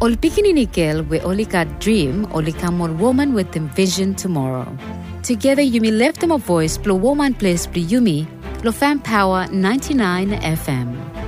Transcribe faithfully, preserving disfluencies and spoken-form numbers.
Ol pikini we only got dream, only come on woman with them vision tomorrow. Together you may lift them a voice, blow woman place, blow yumi, lo fam power ninety-nine F M.